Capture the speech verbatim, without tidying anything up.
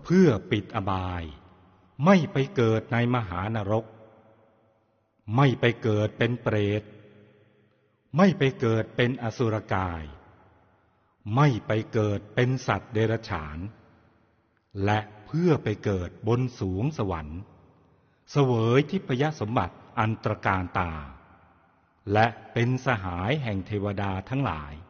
พื่อปิดอบายไม่ไปเกิดในมหานรกไม่ไปเกิดเป็นเปรตไม่ไปเกิดเป็นอสุรกายไม่ไปเกิดเป็นสัตว์เดรัจฉานและเพื่อไปเกิดบนสูงสวรรค์เสวยทิพยสมบัติอันตรการตาและเป็นสหายแห่งเทวดาทั้งหลาย